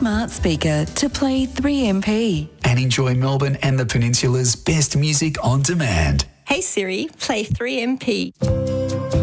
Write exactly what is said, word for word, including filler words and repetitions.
smart speaker to play three M P. And enjoy Melbourne and the Peninsula's best music on demand. Hey Siri, play three M P.